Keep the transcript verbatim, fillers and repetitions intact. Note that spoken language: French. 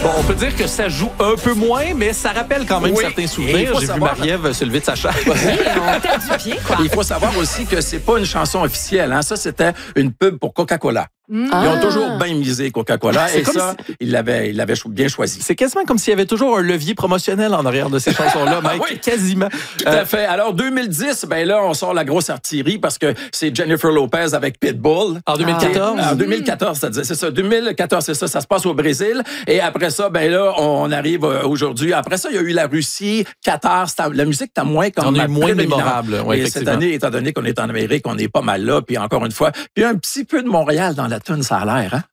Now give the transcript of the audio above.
Bon, on peut dire que ça joue un peu moins, mais ça rappelle quand même Oui. certains souvenirs. J'ai savoir... vu Marie-Ève se lever de sa chaise. Oui, on tape du pied, quoi. Il faut savoir aussi que c'est pas une chanson officielle. Hein. Ça, c'était une pub pour Coca-Cola. Mm. Ils ont Ah. toujours bien misé Coca-Cola. C'est Et comme ça, si... ils l'avaient, ils l'avaient bien choisi. C'est quasiment comme s'il y avait toujours un levier promotionnel en arrière de ces chansons-là, Mike. Oui. Quasiment. Tout à fait. Alors, deux mille dix, ben là, on sort la grosse artillerie parce que c'est Jennifer Lopez avec Pitbull. En deux mille quatorze? En deux mille quatorze, c'est ça. deux mille quatorze, c'est ça. Ça se passe au Brésil. Et après ça, ben là, on arrive aujourd'hui. Après ça, il y a eu la Russie, Qatar. La musique était moins comme On est moins prédominante. mémorable. Oui, et cette année, étant donné qu'on est en Amérique, on n'est pas mal là. Puis encore une fois, puis un petit peu de Montréal dans la tune, ça a l'air, hein?